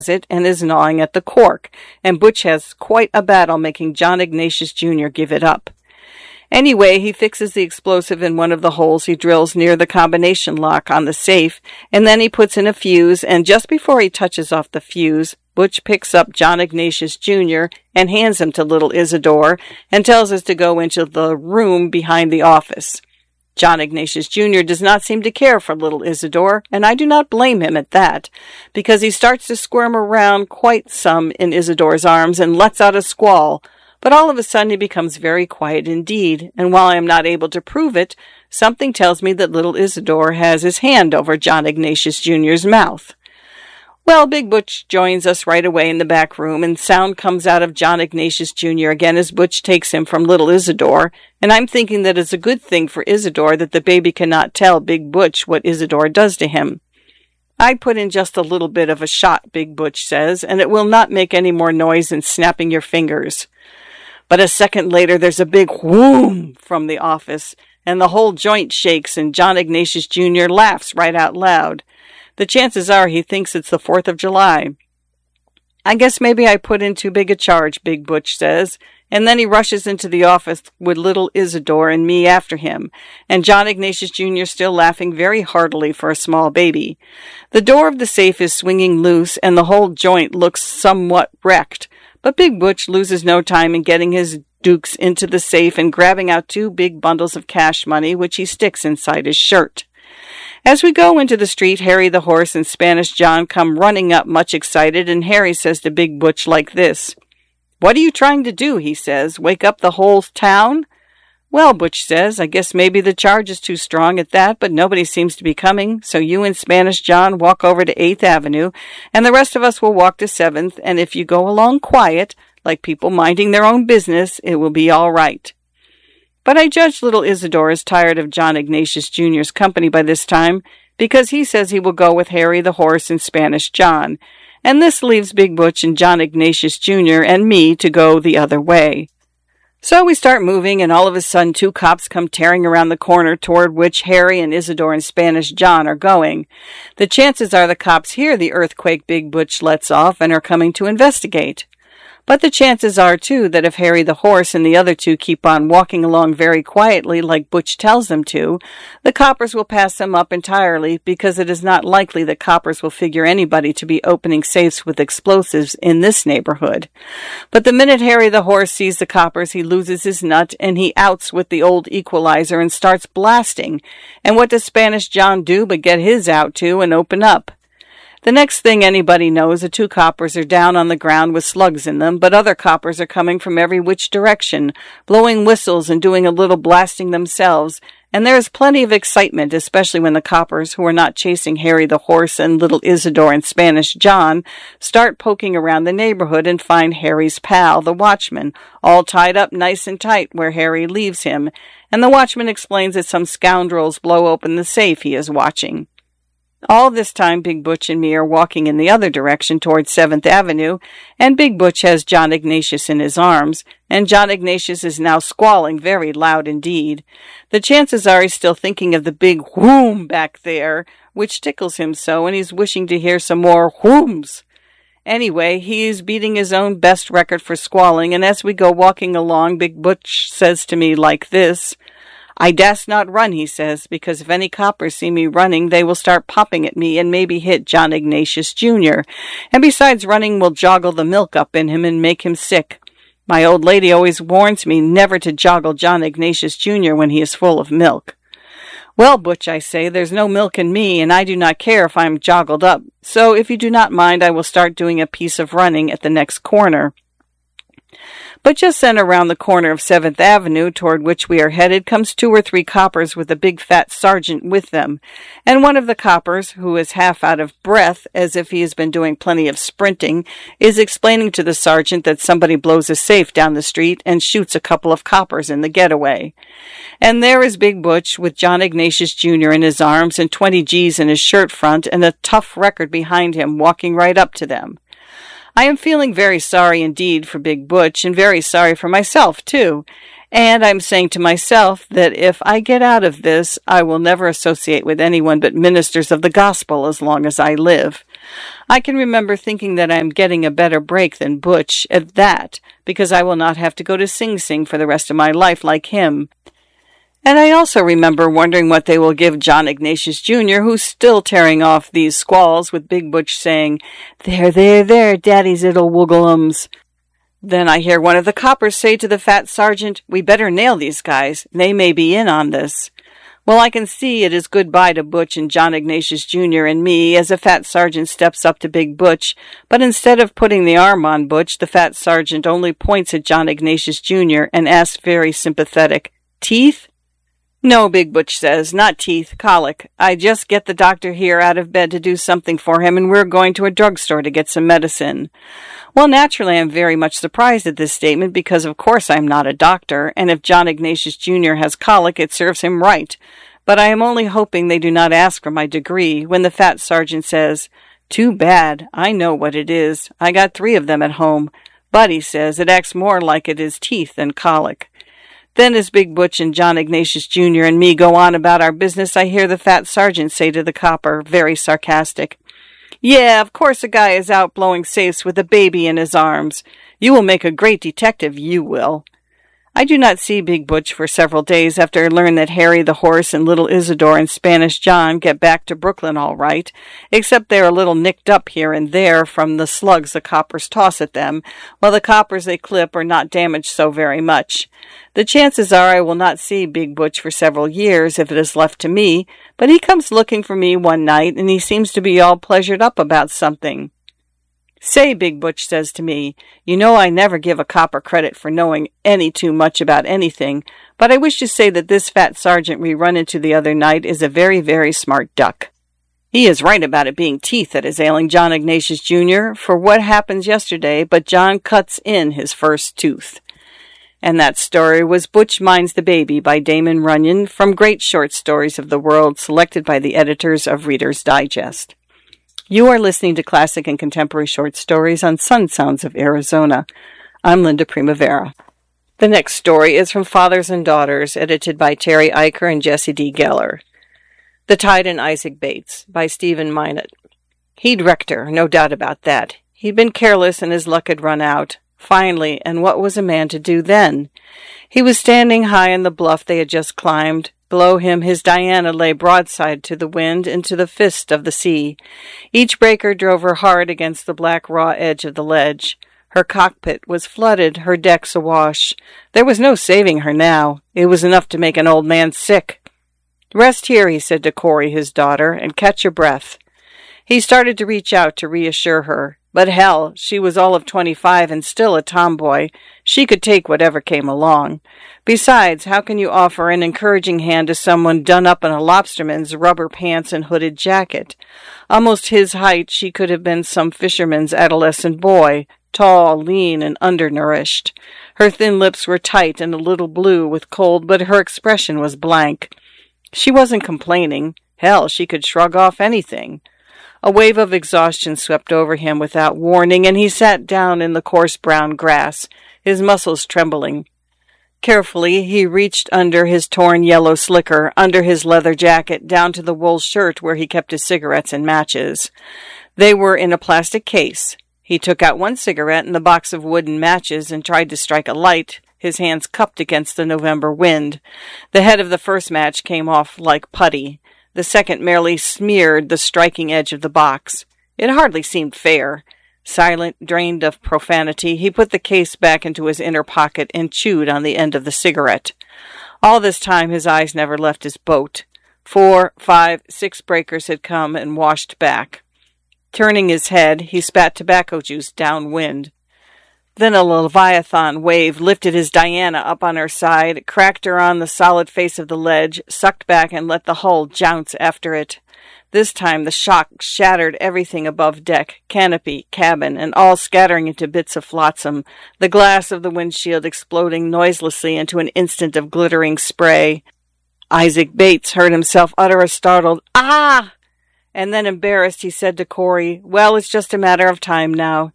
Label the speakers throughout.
Speaker 1: it and is gnawing at the cork, and Butch has quite a battle making John Ignatius Jr. give it up. Anyway, he fixes the explosive in one of the holes he drills near the combination lock on the safe, and then he puts in a fuse, and just before he touches off the fuse, Butch picks up John Ignatius Jr. and hands him to little Isidore and tells us to go into the room behind the office. John Ignatius Jr. does not seem to care for little Isidore, and I do not blame him at that, because he starts to squirm around quite some in Isidore's arms and lets out a squall. But all of a sudden he becomes very quiet indeed, and while I am not able to prove it, something tells me that little Isidore has his hand over John Ignatius Jr.'s mouth. Well, Big Butch joins us right away in the back room, and sound comes out of John Ignatius Jr. again as Butch takes him from little Isidore, and I'm thinking that it's a good thing for Isidore that the baby cannot tell Big Butch what Isidore does to him. I put in just a little bit of a shot, Big Butch says, and it will not make any more noise than snapping your fingers. But a second later, there's a big whoom from the office, and the whole joint shakes, and John Ignatius Jr. laughs right out loud. The chances are he thinks it's the 4th of July. I guess maybe I put in too big a charge, Big Butch says, and then he rushes into the office with little Isidore and me after him, and John Ignatius Jr. still laughing very heartily for a small baby. The door of the safe is swinging loose, and the whole joint looks somewhat wrecked. But Big Butch loses no time in getting his dukes into the safe and grabbing out 2 big bundles of cash money, which he sticks inside his shirt. As we go into the street, Harry the horse and Spanish John come running up much excited, and Harry says to Big Butch like this, "What are you trying to do?" he says. "Wake up the whole town?" "Well," Butch says, "I guess maybe the charge is too strong at that, but nobody seems to be coming, so you and Spanish John walk over to 8th Avenue, and the rest of us will walk to 7th, and if you go along quiet, like people minding their own business, it will be all right." But I judge little Isidore is tired of John Ignatius Jr.'s company by this time, because he says he will go with Harry the horse and Spanish John, and this leaves Big Butch and John Ignatius Jr. and me to go the other way. So we start moving, and all of a sudden 2 cops come tearing around the corner toward which Harry and Isidore and Spanish John are going. The chances are the cops hear the earthquake Big Butch lets off and are coming to investigate. But the chances are, too, that if Harry the horse and the other 2 keep on walking along very quietly like Butch tells them to, the coppers will pass them up entirely, because it is not likely that coppers will figure anybody to be opening safes with explosives in this neighborhood. But the minute Harry the horse sees the coppers, he loses his nut, and he outs with the old equalizer and starts blasting. And what does Spanish John do but get his out, too, and open up? The next thing anybody knows, the 2 coppers are down on the ground with slugs in them, but other coppers are coming from every which direction, blowing whistles and doing a little blasting themselves, and there is plenty of excitement, especially when the coppers, who are not chasing Harry the horse and little Isidore and Spanish John, start poking around the neighborhood and find Harry's pal, the watchman, all tied up nice and tight where Harry leaves him, and the watchman explains that some scoundrels blow open the safe he is watching. All this time, Big Butch and me are walking in the other direction towards 7th Avenue, and Big Butch has John Ignatius in his arms, and John Ignatius is now squalling very loud indeed. The chances are he's still thinking of the big whoom back there, which tickles him so, and he's wishing to hear some more whooms. Anyway, he is beating his own best record for squalling, and as we go walking along, Big Butch says to me like this, "I dast not run," he says, "because if any coppers see me running, they will start popping at me and maybe hit John Ignatius Jr. And besides, running will joggle the milk up in him and make him sick. My old lady always warns me never to joggle John Ignatius Jr. when he is full of milk." "Well, Butch," I say, "there's no milk in me, and I do not care if I am joggled up. So if you do not mind, I will start doing a piece of running at the next corner." But just then around the corner of 7th Avenue, toward which we are headed, comes 2 or 3 coppers with a big fat sergeant with them, and one of the coppers, who is half out of breath, as if he has been doing plenty of sprinting, is explaining to the sergeant that somebody blows a safe down the street and shoots a couple of coppers in the getaway. And there is Big Butch with John Ignatius Jr. in his arms and 20 G's in his shirt front and a tough record behind him, walking right up to them. I am feeling very sorry indeed for Big Butch, and very sorry for myself, too. And I'm saying to myself that if I get out of this, I will never associate with anyone but ministers of the gospel as long as I live. I can remember thinking that I am getting a better break than Butch at that, because I will not have to go to Sing Sing for the rest of my life like him. And I also remember wondering what they will give John Ignatius Jr., who's still tearing off these squalls with Big Butch saying, there, daddy's little woogleums. Then I hear one of the coppers say to the fat sergeant, we better nail these guys. They may be in on this. Well, I can see it is goodbye to Butch and John Ignatius Jr. and me as the fat sergeant steps up to Big Butch, but instead of putting the arm on Butch, the fat sergeant only points at John Ignatius Jr. and asks very sympathetic, teeth? No, Big Butch says, not teeth, colic. I just get the doctor here out of bed to do something for him, and we're going to a drugstore to get some medicine. Well, naturally, I'm very much surprised at this statement because, of course, I'm not a doctor, and if John Ignatius Jr. has colic, it serves him right. But I am only hoping they do not ask for my degree when the fat sergeant says, too bad, I know what it is. I got 3 of them at home. But, he says, it acts more like it is teeth than colic. Then as Big Butch and John Ignatius Jr. and me go on about our business, I hear the fat sergeant say to the copper, very sarcastic, yeah, of course a guy is out blowing safes with a baby in his arms. You will make a great detective, you will. I do not see Big Butch for several days after I learn that Harry the horse and little Isidore and Spanish John get back to Brooklyn all right, except they are a little nicked up here and there from the slugs the coppers toss at them, while the coppers they clip are not damaged so very much. The chances are I will not see Big Butch for several years if it is left to me, but he comes looking for me one night, and he seems to be all pleasured up about something. Say, Big Butch says to me, you know I never give a copper credit for knowing any too much about anything, but I wish to say that this fat sergeant we run into the other night is a very, very smart duck. He is right about it being teeth that is ailing John Ignatius Jr., for what happens yesterday but John cuts in his first tooth. And that story was Butch Minds the Baby by Damon Runyon from Great Short Stories of the World, selected by the editors of Reader's Digest. You are listening to Classic and Contemporary Short Stories on Sun Sounds of Arizona. I'm Linda Primavera. The next story is from Fathers and Daughters, edited by Terry Eicher and Jesse D. Geller. The Tide and Isaac Bates by Stephen Minot. He'd wrecked her, no doubt about that. He'd been careless and his luck had run out. Finally, and what was a man to do then? He was standing high on the bluff they had just climbed. Below him his Diana lay broadside to the wind into the fist of the sea. Each breaker drove her hard against the black raw edge of the ledge. Her cockpit was flooded, her decks awash. There was no saving her now. It was enough to make an old man sick. Rest here, he said to Corey, his daughter, and catch your breath. He started to reach out to reassure her. But hell, she was all of 25 and still a tomboy. She could take whatever came along. Besides, how can you offer an encouraging hand to someone done up in a lobsterman's rubber pants and hooded jacket? Almost his height, she could have been some fisherman's adolescent boy, tall, lean, and undernourished. Her thin lips were tight and a little blue with cold, but her expression was blank. She wasn't complaining. Hell, she could shrug off anything. A wave of exhaustion swept over him without warning, and he sat down in the coarse brown grass, his muscles trembling. Carefully, he reached under his torn yellow slicker, under his leather jacket, down to the wool shirt where he kept his cigarettes and matches. They were in a plastic case. He took out one cigarette and the box of wooden matches and tried to strike a light, his hands cupped against the November wind. The head of the first match came off like putty. The second merely smeared the striking edge of the box. It hardly seemed fair. Silent, drained of profanity, he put the case back into his inner pocket and chewed on the end of the cigarette. All this time his eyes never left his boat. 4, 5, 6 breakers had come and washed back. Turning his head, he spat tobacco juice downwind. Then a leviathan wave lifted his Diana up on her side, cracked her on the solid face of the ledge, sucked back and let the hull jounce after it. This time the shock shattered everything above deck, canopy, cabin, and all scattering into bits of flotsam, the glass of the windshield exploding noiselessly into an instant of glittering spray. Isaac Bates heard himself utter a startled, "Ah!" And then, embarrassed, he said to Corey, "Well, it's just a matter of time now."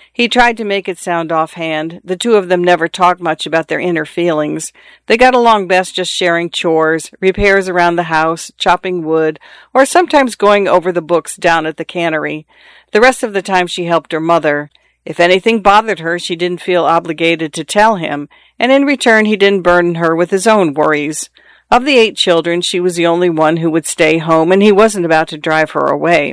Speaker 1: He tried to make it sound offhand. The two of them never talked much about their inner feelings. They got along best just sharing chores, repairs around the house, chopping wood, or sometimes going over the books down at the cannery. The rest of the time she helped her mother. If anything bothered her, she didn't feel obligated to tell him, and in return he didn't burden her with his own worries. Of the 8 children, she was the only one who would stay home, and he wasn't about to drive her away.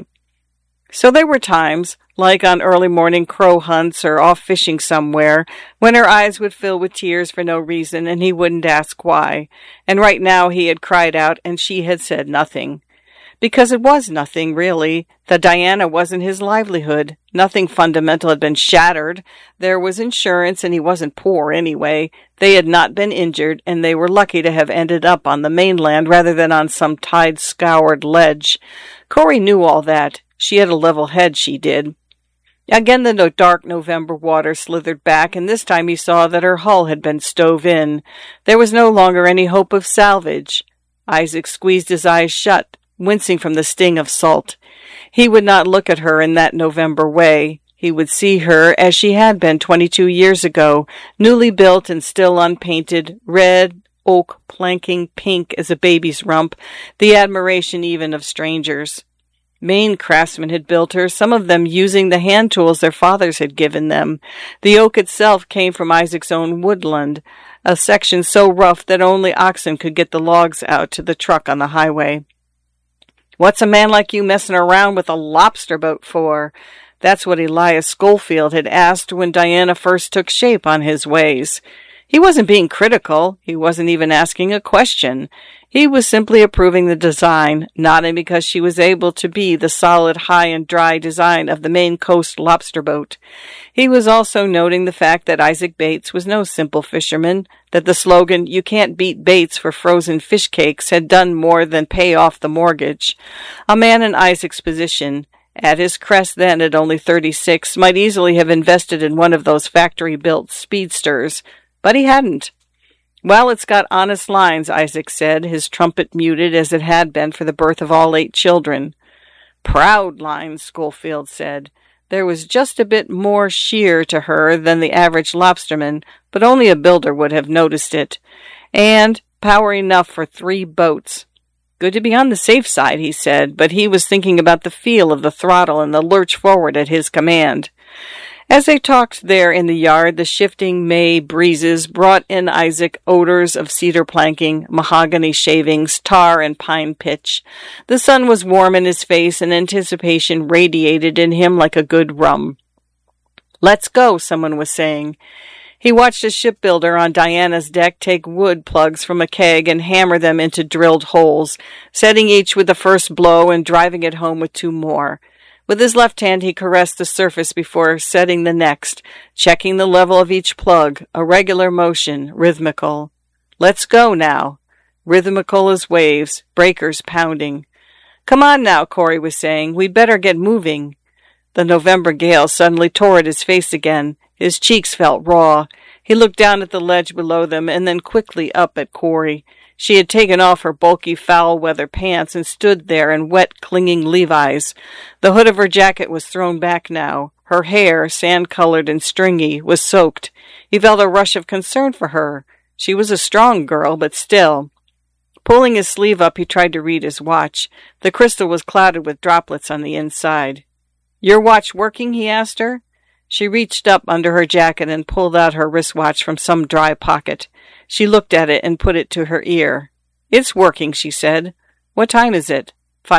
Speaker 1: So there were times, like on early morning crow hunts or off fishing somewhere, when her eyes would fill with tears for no reason, and he wouldn't ask why. And right now he had cried out, and she had said nothing. Because it was nothing, really. The Diana wasn't his livelihood. Nothing fundamental had been shattered. There was insurance, and he wasn't poor anyway. They had not been injured, and they were lucky to have ended up on the mainland rather than on some tide-scoured ledge. Corey knew all that. She had a level head, she did. Again the dark November water slithered back, and this time he saw that her hull had been stove in. There was no longer any hope of salvage. Isaac squeezed his eyes shut, wincing from the sting of salt. He would not look at her in that November way. He would see her as she had been 22 years ago, newly built and still unpainted, red, oak, planking pink as a baby's rump, the admiration even of strangers. Maine craftsmen had built her, some of them using the hand tools their fathers had given them. The oak itself came from Isaac's own woodland, a section so rough that only oxen could get the logs out to the truck on the highway. "What's a man like you messing around with a lobster boat for?" That's what Elias Schofield had asked when Diana first took shape on his ways. He wasn't being critical. He wasn't even asking a question. He was simply approving the design, nodding because she was able to be the solid, high and dry design of the Maine coast lobster boat. He was also noting the fact that Isaac Bates was no simple fisherman, that the slogan, "You can't beat Bates for frozen fish cakes," had done more than pay off the mortgage. A man in Isaac's position, at his crest then at only 36, might easily have invested in one of those factory-built speedsters, but he hadn't. "Well, it's got honest lines," Isaac said, his trumpet muted as it had been for the birth of all 8 children. "Proud lines," Schofield said. There was just a bit more sheer to her than the average lobsterman, but only a builder would have noticed it. And power enough for 3 boats. "Good to be on the safe side," he said, but he was thinking about the feel of the throttle and the lurch forward at his command. As they talked there in the yard, the shifting May breezes brought in Isaac odors of cedar planking, mahogany shavings, tar, and pine pitch. The sun was warm in his face, and anticipation radiated in him like a good rum. "Let's go," someone was saying. He watched a shipbuilder on Diana's deck take wood plugs from a keg and hammer them into drilled holes, setting each with the first blow and driving it home with 2 more. With his left hand he caressed the surface before setting the next, checking the level of each plug, a regular motion, rhythmical. "Let's go now." Rhythmical as waves, breakers pounding. "Come on now," Corey was saying. "We'd better get moving." The November gale suddenly tore at his face again. His cheeks felt raw. He looked down at the ledge below them and then quickly up at Corey. She had taken off her bulky foul-weather pants and stood there in wet, clinging Levi's. The hood of her jacket was thrown back now. Her hair, sand-colored and stringy, was soaked. He felt a rush of concern for her. She was a strong girl, but still. Pulling his sleeve up, he tried to read his watch. The crystal was clouded with droplets on the inside. "Your watch working?" he asked her. She reached up under her jacket and pulled out her wristwatch from some dry pocket. She looked at it and put it to her ear. "It's working," she said. "What time is it?"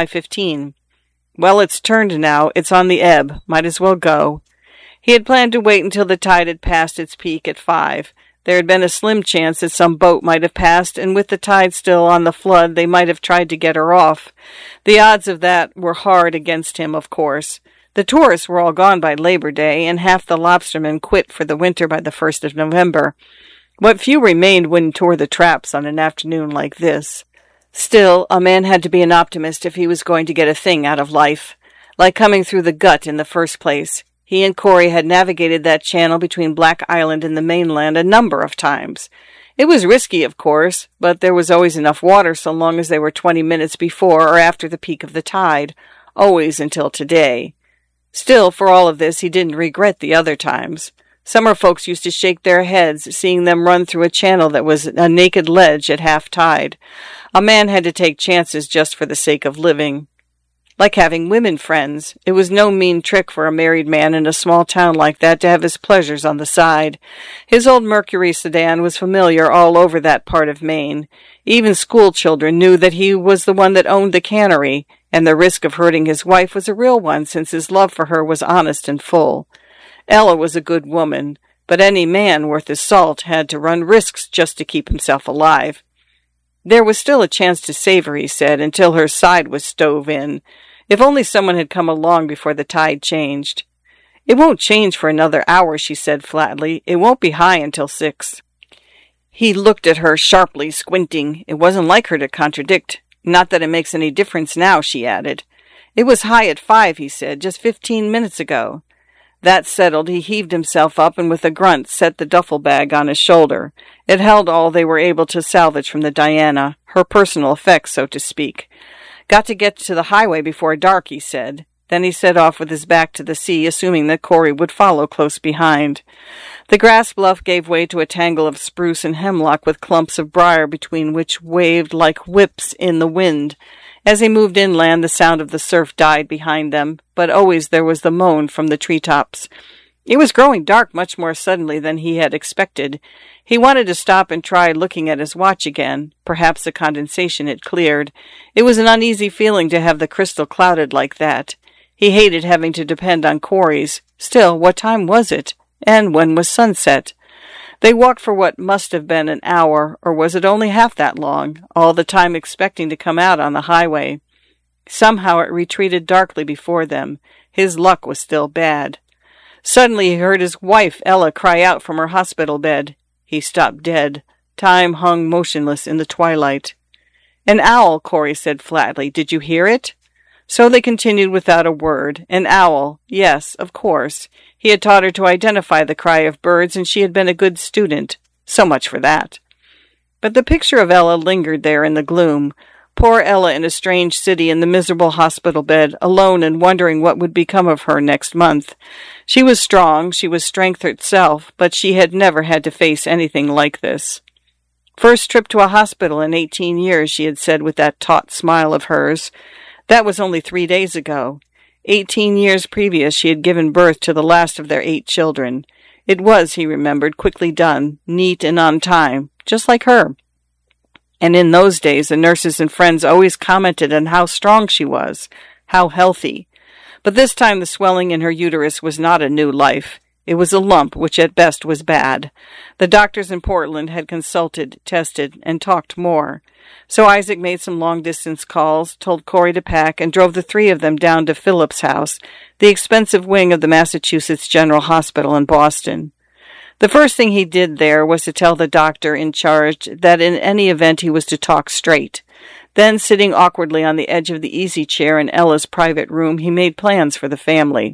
Speaker 1: 5:15. "Well, it's turned now. It's on the ebb. Might as well go." He had planned to wait until the tide had passed its peak at 5. There had been a slim chance that some boat might have passed, and with the tide still on the flood, they might have tried to get her off. The odds of that were hard against him, of course. The tourists were all gone by Labor Day, and half the lobstermen quit for the winter by the 1st of November. What few remained wouldn't tour the traps on an afternoon like this. Still, a man had to be an optimist if he was going to get a thing out of life. Like coming through the gut in the first place. He and Corey had navigated that channel between Black Island and the mainland a number of times. It was risky, of course, but there was always enough water so long as they were 20 minutes before or after the peak of the tide. Always until today. Still, for all of this, he didn't regret the other times. Summer folks used to shake their heads, seeing them run through a channel that was a naked ledge at half tide. A man had to take chances just for the sake of living. Like having women friends. It was no mean trick for a married man in a small town like that to have his pleasures on the side. His old Mercury sedan was familiar all over that part of Maine. Even school children knew that he was the one that owned the cannery, and the risk of hurting his wife was a real one since his love for her was honest and full. Ella was a good woman, but any man worth his salt had to run risks just to keep himself alive. There was still a chance to save her, he said, until her side was stove in. If only someone had come along before the tide changed. It won't change for another hour, she said flatly. It won't be high until 6. He looked at her sharply, squinting. It wasn't like her to contradict. Not that it makes any difference now, she added. It was high at 5, he said, just 15 minutes ago. That settled, he heaved himself up and with a grunt set the duffel bag on his shoulder. It held all they were able to salvage from the Diana, her personal effects, so to speak. Got to get to the highway before dark, he said. Then he set off with his back to the sea, assuming that Corey would follow close behind. The grass bluff gave way to a tangle of spruce and hemlock with clumps of briar between which waved like whips in the wind. As they moved inland, the sound of the surf died behind them, but always there was the moan from the treetops. It was growing dark much more suddenly than he had expected. He wanted to stop and try looking at his watch again. Perhaps the condensation had cleared. It was an uneasy feeling to have the crystal clouded like that. He hated having to depend on Corey's. Still, what time was it? And when was sunset? They walked for what must have been an hour, or was it only half that long, all the time expecting to come out on the highway. Somehow it retreated darkly before them. His luck was still bad. Suddenly he heard his wife, Ella, cry out from her hospital bed. He stopped dead. Time hung motionless in the twilight. An owl, Corey said flatly. Did you hear it? So they continued without a word. An owl. Yes, of course. He had taught her to identify the cry of birds, and she had been a good student. So much for that. But the picture of Ella lingered there in the gloom. Poor Ella in a strange city in the miserable hospital bed, alone and wondering what would become of her next month. She was strong, she was strength itself, but she had never had to face anything like this. First trip to a hospital in 18 years, she had said with that taut smile of hers. That was only 3 days ago. 18 years previous, she had given birth to the last of their 8 children. It was, he remembered, quickly done, neat and on time, just like her. And in those days, the nurses and friends always commented on how strong she was, how healthy. But this time the swelling in her uterus was not a new life. It was a lump, which at best was bad. The doctors in Portland had consulted, tested, and talked more. So Isaac made some long-distance calls, told Corey to pack, and drove the 3 of them down to Phillips House, the expensive wing of the Massachusetts General Hospital in Boston. The first thing he did there was to tell the doctor in charge that in any event he was to talk straight. Then, sitting awkwardly on the edge of the easy chair in Ella's private room, he made plans for the family.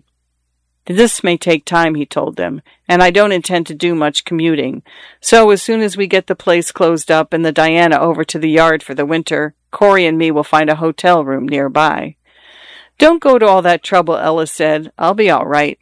Speaker 1: This may take time, he told them, and I don't intend to do much commuting. So as soon as we get the place closed up and the Diana over to the yard for the winter, Corey and me will find a hotel room nearby. Don't go to all that trouble, Ella said. I'll be all right.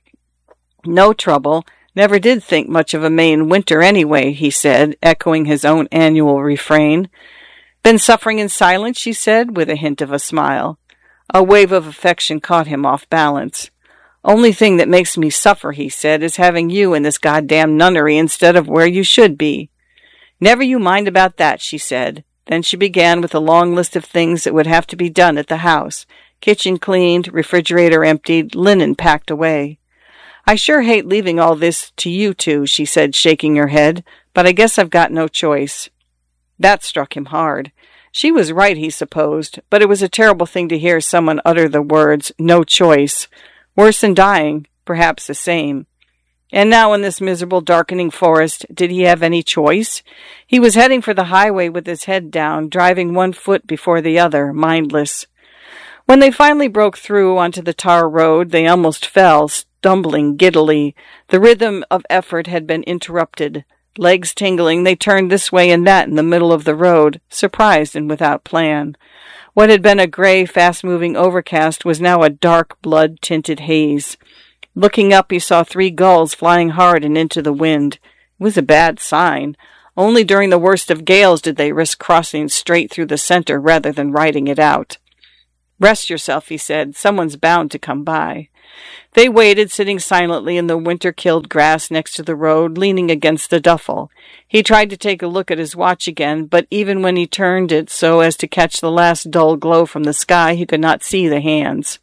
Speaker 1: No trouble. Never did think much of a Maine winter anyway, he said, echoing his own annual refrain. Been suffering in silence, she said, with a hint of a smile. A wave of affection caught him off balance. Only thing that makes me suffer, he said, is having you in this goddamn nunnery instead of where you should be. Never you mind about that, she said. Then she began with a long list of things that would have to be done at the house. Kitchen cleaned, refrigerator emptied, linen packed away. I sure hate leaving all this to you two, she said, shaking her head, but I guess I've got no choice. That struck him hard. She was right, he supposed, but it was a terrible thing to hear someone utter the words, no choice. Worse than dying, perhaps the same. And now in this miserable, darkening forest, did he have any choice? He was heading for the highway with his head down, driving one foot before the other, mindless. When they finally broke through onto the tar road, they almost fell, stumbling giddily. The rhythm of effort had been interrupted. Legs tingling, they turned this way and that in the middle of the road, surprised and without plan. What had been a gray, fast-moving overcast was now a dark, blood-tinted haze. Looking up, he saw 3 gulls flying hard and into the wind. It was a bad sign. Only during the worst of gales did they risk crossing straight through the center rather than riding it out. "Rest yourself," he said. "Someone's bound to come by." They waited, sitting silently in the winter-killed grass next to the road, leaning against the duffel. He tried to take a look at his watch again, but even when he turned it so as to catch the last dull glow from the sky, he could not see the hands.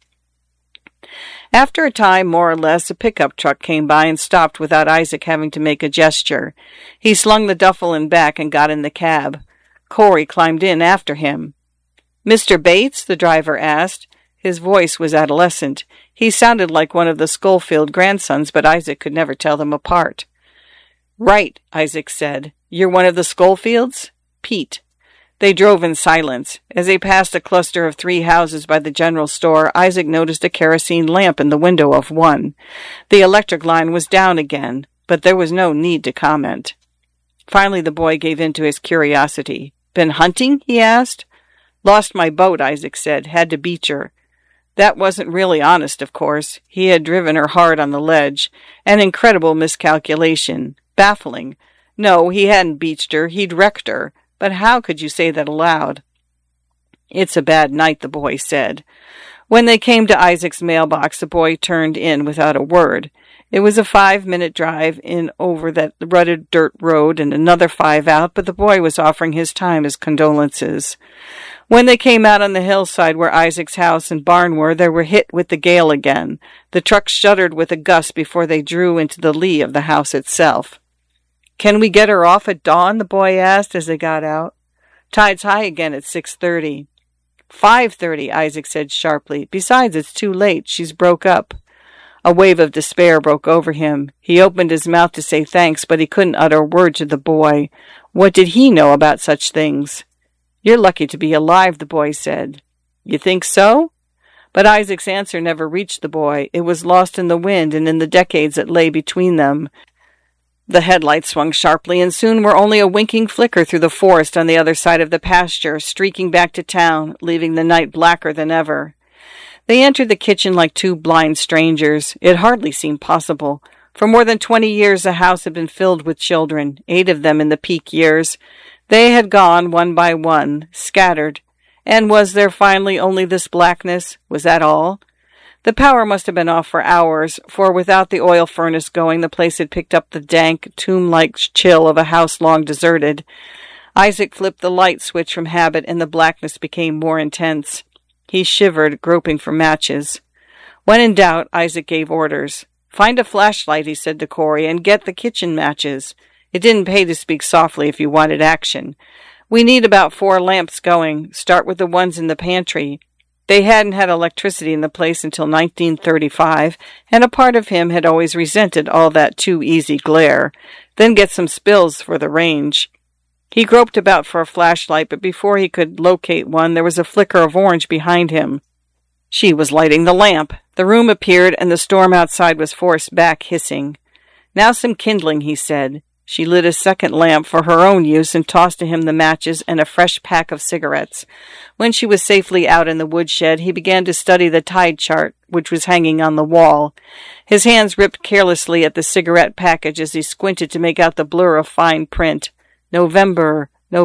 Speaker 1: After a time, more or less, a pickup truck came by and stopped without Isaac having to make a gesture. He slung the duffel in back and got in the cab. Corey climbed in after him. "Mr. Bates?" the driver asked. His voice was adolescent. He sounded like one of the Schofield grandsons, but Isaac could never tell them apart. "Right," Isaac said. "You're one of the Schofields?" "Pete." They drove in silence. As they passed a cluster of 3 houses by the general store, Isaac noticed a kerosene lamp in the window of one. The electric line was down again, but there was no need to comment. Finally, the boy gave in to his curiosity. "Been hunting?" he asked. "Lost my boat," Isaac said. "Had to beach her." That wasn't really honest, of course. He had driven her hard on the ledge. An incredible miscalculation. Baffling. No, he hadn't beached her. He'd wrecked her. But how could you say that aloud? "It's a bad night," the boy said. When they came to Isaac's mailbox, the boy turned in without a word. It was a 5-minute drive in over that rutted dirt road and another 5 out, but the boy was offering his time as condolences. When they came out on the hillside where Isaac's house and barn were, they were hit with the gale again. The truck shuddered with a gust before they drew into the lee of the house itself. "Can we get her off at dawn?" the boy asked as they got out. "Tide's high again at 6:30. 5:30, Isaac said sharply. "Besides, it's too late. She's broke up." A wave of despair broke over him. He opened his mouth to say thanks, but he couldn't utter a word to the boy. What did he know about such things? "You're lucky to be alive," the boy said. "You think so?" But Isaac's answer never reached the boy. It was lost in the wind and in the decades that lay between them. The headlights swung sharply and soon were only a winking flicker through the forest on the other side of the pasture, streaking back to town, leaving the night blacker than ever. They entered the kitchen like 2 blind strangers. It hardly seemed possible. For more than 20 years the house had been filled with children, 8 of them in the peak years. They had gone one by one, scattered. And was there finally only this blackness? Was that all? The power must have been off for hours, for without the oil furnace going, the place had picked up the dank, tomb-like chill of a house long deserted. Isaac flipped the light switch from habit, and the blackness became more intense. He shivered, groping for matches. When in doubt, Isaac gave orders. "Find a flashlight," he said to Corey, "and get the kitchen matches. It didn't pay to speak softly if you wanted action. We need about 4 lamps going. Start with the ones in the pantry." They hadn't had electricity in the place until 1935, and a part of him had always resented all that too easy glare. Then get some spills for the range. He groped about for a flashlight, but before he could locate one, there was a flicker of orange behind him. She was lighting the lamp. The room appeared, and the storm outside was forced back, hissing. "Now some kindling," he said. She lit a second lamp for her own use and tossed to him the matches and a fresh pack of cigarettes. When she was safely out in the woodshed, he began to study the tide chart, which was hanging on the wall. His hands ripped carelessly at the cigarette package as he squinted to make out the blur of fine print. November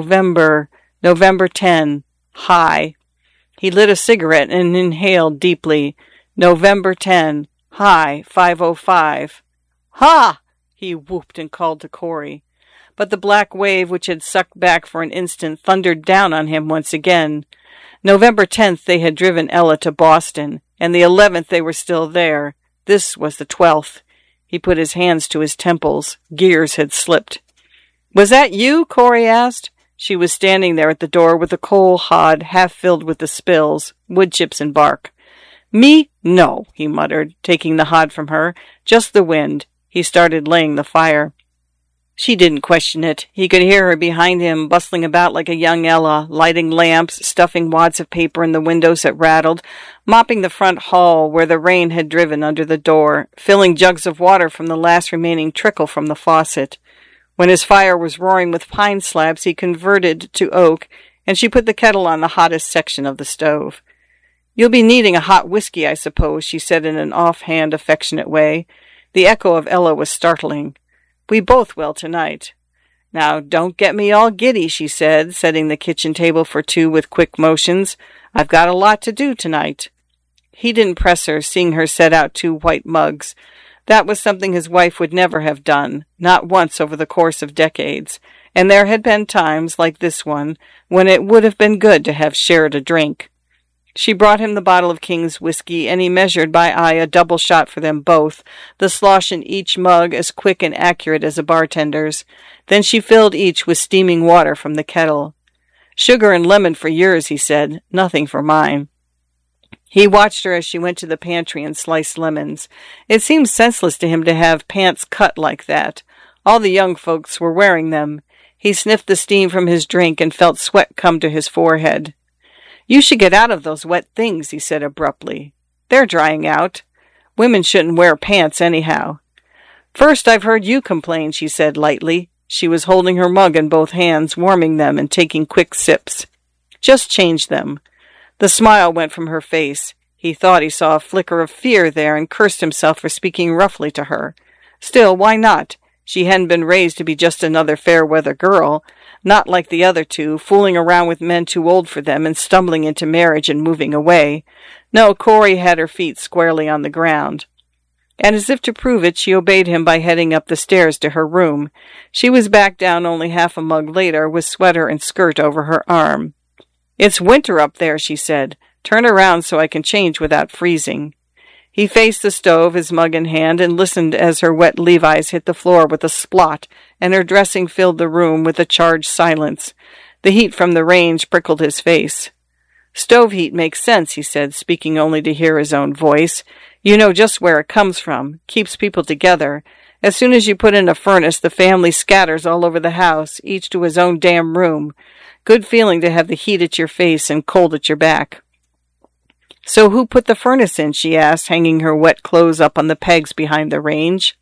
Speaker 1: 10, high. He lit a cigarette and inhaled deeply. November 10, high, 5:05. "Ha!" he whooped and called to Corey. But the black wave, which had sucked back for an instant, thundered down on him once again. November 10th they had driven Ella to Boston, and the 11th they were still there. This was the 12th. He put his hands to his temples. Gears had slipped. "Was that you?" Corey asked. She was standing there at the door with the coal hod half filled with the spills, wood chips and bark. "Me? No," he muttered, taking the hod from her. "Just the wind." He started laying the fire. She didn't question it. He could hear her behind him, bustling about like a young Ella, lighting lamps, stuffing wads of paper in the windows that rattled, mopping the front hall where the rain had driven under the door, filling jugs of water from the last remaining trickle from the faucet. When his fire was roaring with pine slabs, he converted to oak, and she put the kettle on the hottest section of the stove. "You'll be needing a hot whiskey, I suppose," she said in an offhand, affectionate way. The echo of Ella was startling. "We both will tonight." "Now, don't get me all giddy," she said, setting the kitchen table for two with quick motions. "I've got a lot to do tonight." He didn't press her, seeing her set out 2 white mugs. That was something his wife would never have done, not once over the course of decades, and there had been times, like this one, when it would have been good to have shared a drink. She brought him the bottle of King's whiskey, and he measured by eye a double shot for them both, the slosh in each mug as quick and accurate as a bartender's. Then she filled each with steaming water from the kettle. "Sugar and lemon for yours," he said. "Nothing for mine." He watched her as she went to the pantry and sliced lemons. It seemed senseless to him to have pants cut like that. All the young folks were wearing them. He sniffed the steam from his drink and felt sweat come to his forehead. "You should get out of those wet things," he said abruptly. "They're drying out. Women shouldn't wear pants anyhow." "First I've heard you complain," she said lightly. She was holding her mug in both hands, warming them and taking quick sips. "Just change them." The smile went from her face. He thought he saw a flicker of fear there and cursed himself for speaking roughly to her. Still, why not? She hadn't been raised to be just another fair-weather girl, not like the other two, fooling around with men too old for them and stumbling into marriage and moving away. No, Corey had her feet squarely on the ground. And as if to prove it, she obeyed him by heading up the stairs to her room. She was back down only half a mug later, with sweater and skirt over her arm. "It's winter up there," she said. "Turn around so I can change without freezing." He faced the stove, his mug in hand, and listened as her wet Levi's hit the floor with a splot, and her dressing filled the room with a charged silence. The heat from the range prickled his face. "Stove heat makes sense," he said, speaking only to hear his own voice. "You know just where it comes from. Keeps people together. As soon as you put in a furnace, the family scatters all over the house, each to his own damn room. Good feeling to have the heat at your face and cold at your back." "So who put the furnace in?" she asked, hanging her wet clothes up on the pegs behind the range.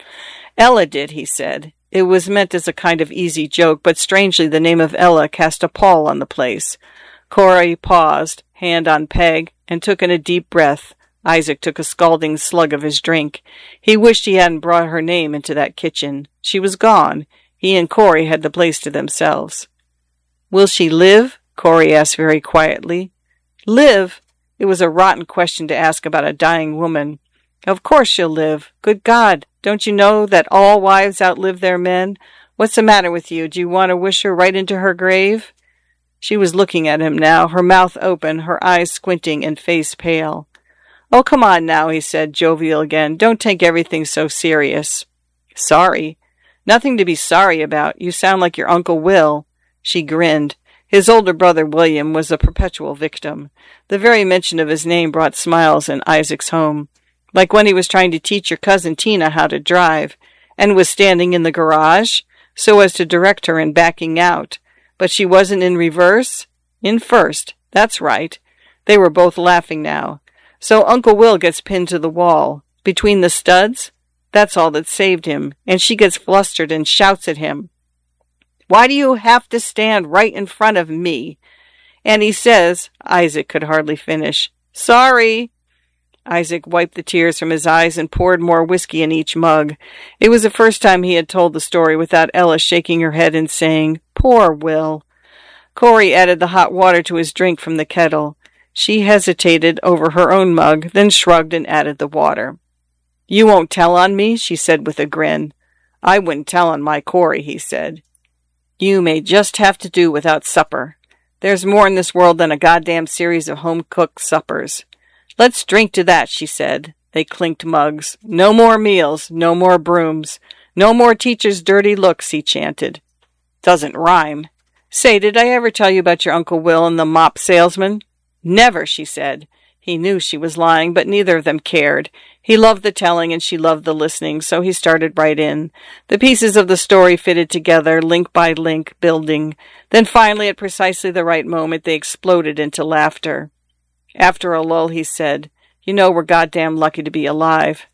Speaker 1: "Ella did," he said. It was meant as a kind of easy joke, but strangely the name of Ella cast a pall on the place. Corey paused, hand on peg, and took in a deep breath. Isaac took a scalding slug of his drink. He wished he hadn't brought her name into that kitchen. She was gone. He and Corey had the place to themselves. "Will she live?" Corey asked very quietly. "Live?" It was a rotten question to ask about a dying woman. "Of course she'll live. Good God, don't you know that all wives outlive their men? What's the matter with you? Do you want to wish her right into her grave?" She was looking at him now, her mouth open, her eyes squinting, and face pale. "Oh, come on now," he said, jovial again. "Don't take everything so serious." "Sorry?" "Nothing to be sorry about. You sound like your Uncle Will." She grinned. His older brother, William, was a perpetual victim. The very mention of his name brought smiles in Isaac's home. Like when he was trying to teach your cousin Tina how to drive, and was standing in the garage, so as to direct her in backing out. But she wasn't in reverse? In first. That's right. They were both laughing now. So Uncle Will gets pinned to the wall. Between the studs? That's all that saved him. And she gets flustered and shouts at him. "Why do you have to stand right in front of me?" And he says, Isaac could hardly finish, "Sorry." Isaac wiped the tears from his eyes and poured more whiskey in each mug. It was the first time he had told the story without Ella shaking her head and saying, "Poor Will." Corey added the hot water to his drink from the kettle. She hesitated over her own mug, then shrugged and added the water. "You won't tell on me?" she said with a grin. "I wouldn't tell on my Corey," he said. "You may just have to do without supper. There's more in this world than a goddamn series of home-cooked suppers." "Let's drink to that," she said. They clinked mugs. "No more meals, no more brooms. No more teachers' dirty looks," he chanted. "Doesn't rhyme. Say, did I ever tell you about your Uncle Will and the mop salesman?" "Never," she said. He knew she was lying, but neither of them cared. He loved the telling and she loved the listening, so he started right in. The pieces of the story fitted together, link by link, building. Then finally, at precisely the right moment, they exploded into laughter. After a lull, he said, "You know we're goddamn lucky to be alive."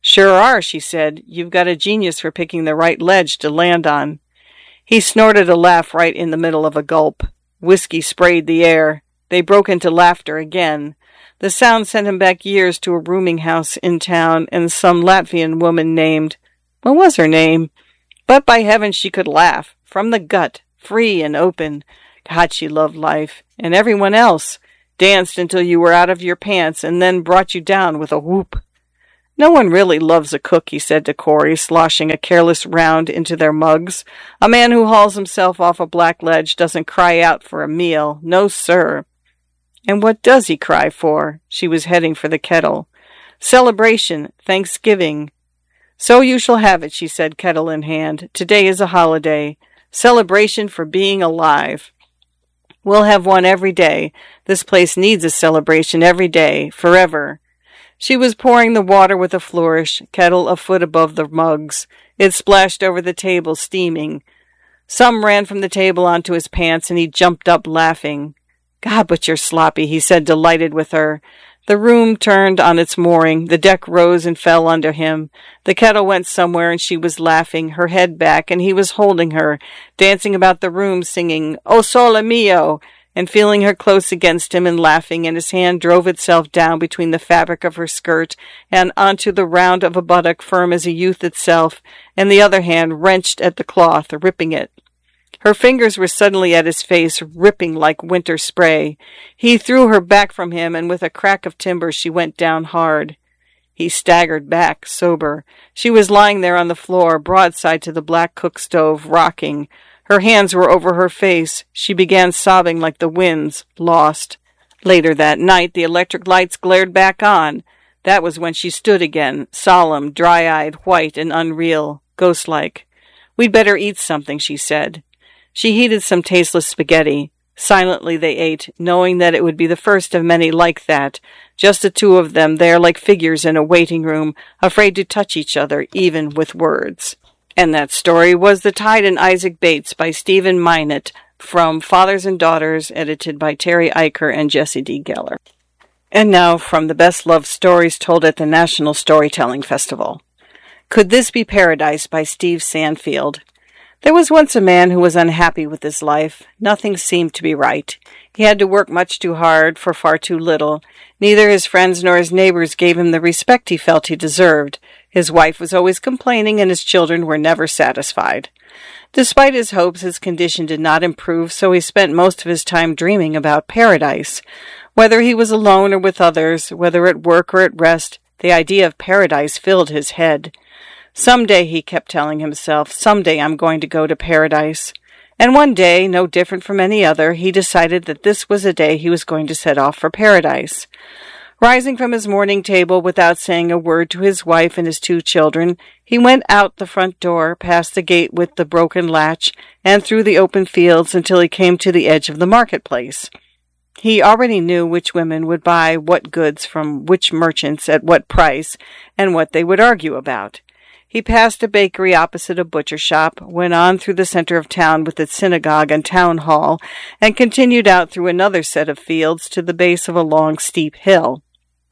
Speaker 1: Sure are, she said. You've got a genius for picking the right ledge to land on. He snorted a laugh right in the middle of a gulp. Whiskey sprayed the air. They broke into laughter again. The sound sent him back years to a rooming house in town and some Latvian woman named— what was her name? But by heaven she could laugh, from the gut, free and open. God, she loved life. And everyone else. Danced until you were out of your pants and then brought you down with a whoop. No one really loves a cook, he said to Corey, sloshing a careless round into their mugs. A man who hauls himself off a black ledge doesn't cry out for a meal. No, sir. And what does he cry for? She was heading for the kettle. Celebration, Thanksgiving. So you shall have it, she said, kettle in hand. Today is a holiday. Celebration for being alive. We'll have one every day. This place needs a celebration every day, forever. She was pouring the water with a flourish, kettle a foot above the mugs. It splashed over the table, steaming. Some ran from the table onto his pants, and he jumped up, laughing. God, but you're sloppy, he said, delighted with her. The room turned on its mooring. The deck rose and fell under him. The kettle went somewhere, and she was laughing, her head back, and he was holding her, dancing about the room, singing, O Sole Mio, and feeling her close against him and laughing, and his hand drove itself down between the fabric of her skirt and onto the round of a buttock firm as a youth itself, and the other hand wrenched at the cloth, ripping it. Her fingers were suddenly at his face, ripping like winter spray. He threw her back from him, and with a crack of timber she went down hard. He staggered back, sober. She was lying there on the floor, broadside to the black cook stove, rocking. Her hands were over her face. She began sobbing like the winds, lost. Later that night, the electric lights glared back on. That was when she stood again, solemn, dry-eyed, white, and unreal, ghost-like. We'd better eat something, she said. She heated some tasteless spaghetti. Silently they ate, knowing that it would be the first of many like that, just the two of them there like figures in a waiting room, afraid to touch each other, even with words. And that story was The Tide and Isaac Bates by Stephen Minott, from Fathers and Daughters, edited by Terry Eicher and Jesse D. Geller. And now from the best love stories told at the National Storytelling Festival. Could This Be Paradise by Steve Sandfield. There was once a man who was unhappy with his life. Nothing seemed to be right. He had to work much too hard for far too little. Neither his friends nor his neighbors gave him the respect he felt he deserved. His wife was always complaining, and his children were never satisfied. Despite his hopes, his condition did not improve, so he spent most of his time dreaming about paradise. Whether he was alone or with others, whether at work or at rest, the idea of paradise filled his head. Someday, he kept telling himself, someday I'm going to go to paradise. And one day, no different from any other, he decided that this was a day he was going to set off for paradise. Rising from his morning table without saying a word to his wife and his 2 children, he went out the front door, past the gate with the broken latch, and through the open fields until he came to the edge of the marketplace. He already knew which women would buy what goods from which merchants at what price, and what they would argue about. He passed a bakery opposite a butcher shop, went on through the center of town with its synagogue and town hall, and continued out through another set of fields to the base of a long, steep hill.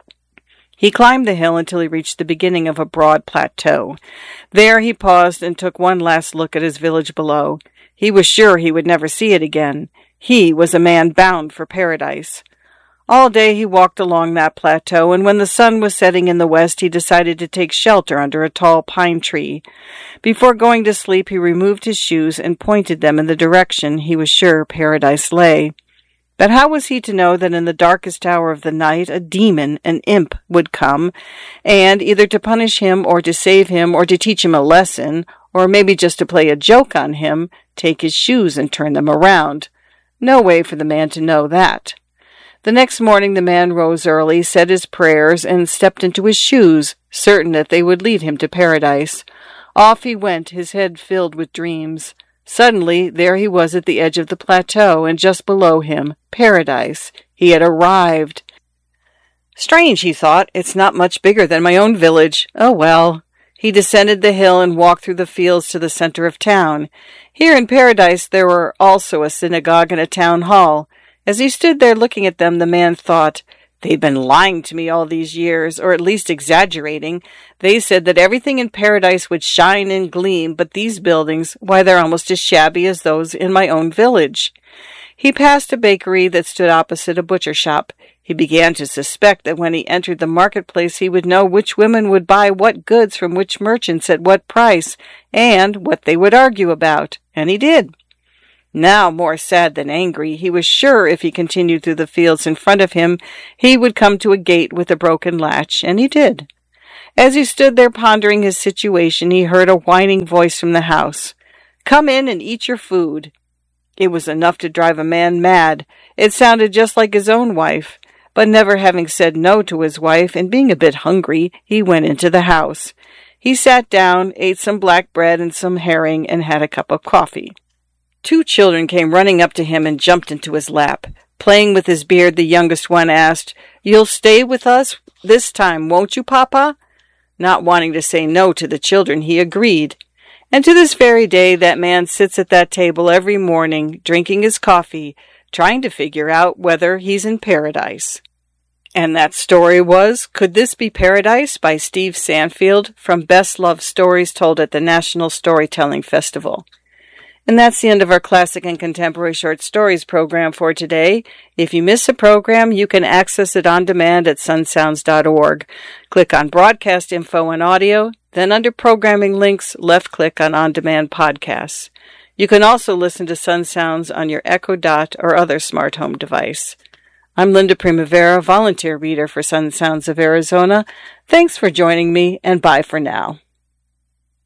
Speaker 1: He climbed the hill until he reached the beginning of a broad plateau. There he paused and took one last look at his village below. He was sure he would never see it again. He was a man bound for paradise. All day he walked along that plateau, and when the sun was setting in the west, he decided to take shelter under a tall pine tree. Before going to sleep, he removed his shoes and pointed them in the direction he was sure paradise lay. But how was he to know that in the darkest hour of the night a demon, an imp, would come, and either to punish him or to save him or to teach him a lesson, or maybe just to play a joke on him, take his shoes and turn them around? No way for the man to know that. The next morning the man rose early, said his prayers, and stepped into his shoes, certain that they would lead him to paradise. Off he went, his head filled with dreams. Suddenly, there he was at the edge of the plateau, and just below him, paradise. He had arrived. Strange, he thought. It's not much bigger than my own village. Oh, well. He descended the hill and walked through the fields to the center of town. Here in paradise there were also a synagogue and a town hall. As he stood there looking at them, the man thought, They'd been lying to me all these years, or at least exaggerating. They said that everything in paradise would shine and gleam, but these buildings, why, they're almost as shabby as those in my own village. He passed a bakery that stood opposite a butcher shop. He began to suspect that when he entered the marketplace he would know which women would buy what goods from which merchants at what price, and what they would argue about, and he did. Now, more sad than angry, he was sure if he continued through the fields in front of him, he would come to a gate with a broken latch, and he did. As he stood there pondering his situation, he heard a whining voice from the house. "Come in and eat your food." It was enough to drive a man mad. It sounded just like his own wife. But never having said no to his wife, and being a bit hungry, he went into the house. He sat down, ate some black bread and some herring, and had a cup of coffee. 2 children came running up to him and jumped into his lap. Playing with his beard, the youngest one asked, "You'll stay with us this time, won't you, Papa?" Not wanting to say no to the children, he agreed. And to this very day, that man sits at that table every morning, drinking his coffee, trying to figure out whether he's in paradise. And that story was Could This Be Paradise by Steve Sanfield from Best Love Stories Told at the National Storytelling Festival. And that's the end of our Classic and Contemporary Short Stories program for today. If you miss a program, you can access it on demand at sunsounds.org. Click on Broadcast Info and Audio, then under Programming Links, left-click on Demand Podcasts. You can also listen to Sun Sounds on your Echo Dot or other smart home device. I'm Linda Primavera, volunteer reader for Sun Sounds of Arizona. Thanks for joining me, and bye for now.